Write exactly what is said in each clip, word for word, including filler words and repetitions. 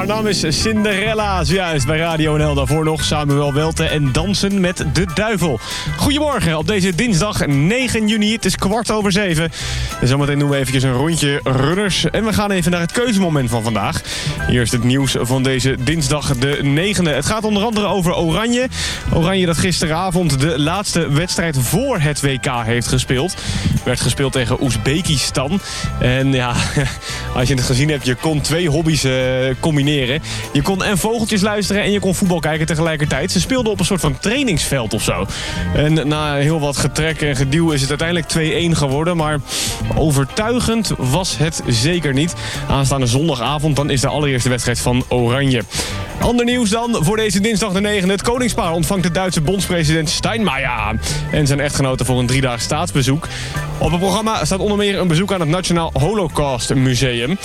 Haar naam is Cinderella, zojuist bij Radio N L. Daarvoor nog Samuel Welte en Dansen met de Duivel. Goedemorgen op deze dinsdag negen juni. Het is kwart over zeven. En zometeen doen we eventjes een rondje runners. En we gaan even naar het keuzemoment van vandaag. Eerst het nieuws van deze dinsdag de negende. Het gaat onder andere over Oranje. Oranje dat gisteravond de laatste wedstrijd voor het W K heeft gespeeld. Werd gespeeld tegen Oezbekistan. En ja, als je het gezien hebt, je kon twee hobby's uh, combineren. Je kon en vogeltjes luisteren en je kon voetbal kijken tegelijkertijd. Ze speelden op een soort van trainingsveld of zo. En na heel wat getrek en geduw is het uiteindelijk twee-een geworden. Maar overtuigend was het zeker niet. Aanstaande zondagavond dan is de allereerste wedstrijd van Oranje. Ander nieuws dan voor deze dinsdag de negende. Het koningspaar ontvangt de Duitse bondspresident Steinmeier en zijn echtgenote voor een driedaags staatsbezoek. Op het programma staat onder meer een bezoek aan het Nationaal Holocaust Museum.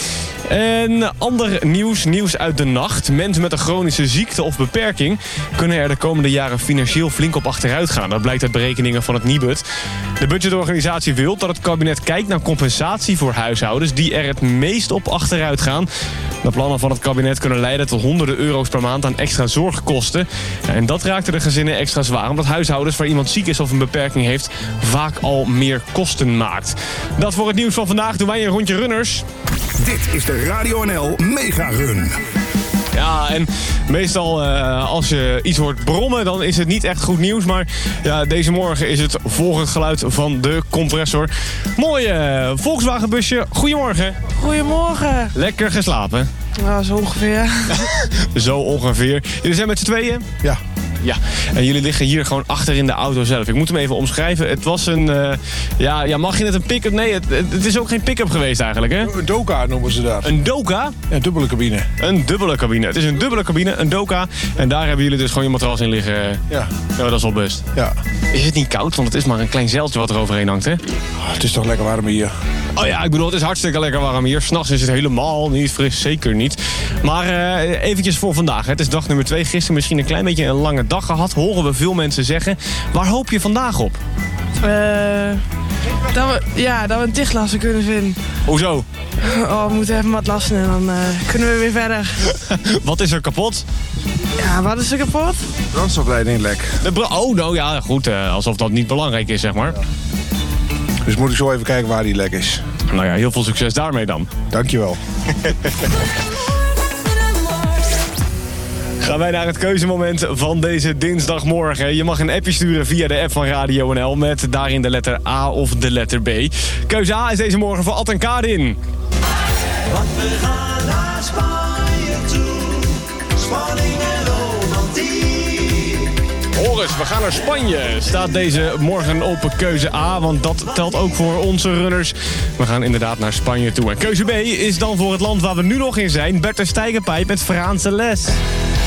En ander nieuws, nieuws uit de nacht. Mensen met een chronische ziekte of beperking kunnen er de komende jaren financieel flink op achteruit gaan. Dat blijkt uit berekeningen van het Nibud. De budgetorganisatie wil dat het kabinet kijkt naar compensatie voor huishoudens die er het meest op achteruit gaan. De plannen van het kabinet kunnen leiden tot honderden euro's per maand aan extra zorgkosten. En dat raakte de gezinnen extra zwaar, omdat huishoudens waar iemand ziek is of een beperking heeft vaak al meer kosten maakt. Dat voor het nieuws van vandaag. Doen wij een rondje runners. Dit is de Radio N L Mega Run. Ja, en meestal uh, als je iets hoort brommen, dan is het niet echt goed nieuws. Maar ja, deze morgen is het volgend geluid van de compressor. Mooi uh, Volkswagenbusje. Goedemorgen. Goedemorgen. Lekker geslapen? Nou, zo ongeveer. Zo ongeveer. Jullie zijn met z'n tweeën? Ja. Ja, en jullie liggen hier gewoon achter in de auto zelf. Ik moet hem even omschrijven. Het was een, uh, ja, ja, mag je het een pick-up? Nee, het, het is ook geen pick-up geweest eigenlijk, hè? Een Doka noemen ze dat. Een Doka? Ja, een dubbele cabine. Een dubbele cabine. Het is een dubbele cabine, een Doka. En daar hebben jullie dus gewoon je matras in liggen. Ja. Ja, dat is wel best. Ja. Is het niet koud? Want het is maar een klein zeiltje wat er overheen hangt, hè? Oh, het is toch lekker warm hier. Oh ja, ik bedoel, het is hartstikke lekker warm hier. 's Nachts is het helemaal niet fris, zeker niet. Maar uh, eventjes voor vandaag. Hè. Het is dag nummer twee. Gisteren misschien een klein beetje een lange dag gehad. Horen we veel mensen zeggen. Waar hoop je vandaag op? Uh, dat, we, ja, dat we een dichtlassen kunnen vinden. Hoezo? Oh, we moeten even wat lassen en dan uh, kunnen we weer verder. Wat is er kapot? Ja, wat is er kapot? Brandstofleiding lek. De bra- oh, nou ja, goed. Uh, alsof dat niet belangrijk is, zeg maar. Dus moet ik zo even kijken waar die lek is. Nou ja, heel veel succes daarmee dan. Dankjewel. Gaan wij naar het keuzemoment van deze dinsdagmorgen. Je mag een appje sturen via de app van Radio N L met daarin de letter A of de letter B. Keuze A is deze morgen voor Ad en Karin. Want we gaan naar Spanje toe. Spanning en romantiek. Horus, we gaan naar Spanje. Staat deze morgen op keuze A, want dat telt ook voor onze runners. We gaan inderdaad naar Spanje toe. En keuze B is dan voor het land waar we nu nog in zijn. Bertha Steigenpijp met Franse les.